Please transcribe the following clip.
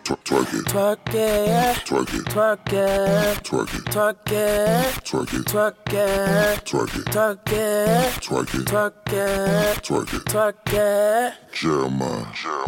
Twerk it, twerk it, twerk it, twerk it, twerk it, twerk it, twerk it, twerk it, twerk it, twerk it, twerk it, twerk it, twerk it, twerk it. Jeremiah.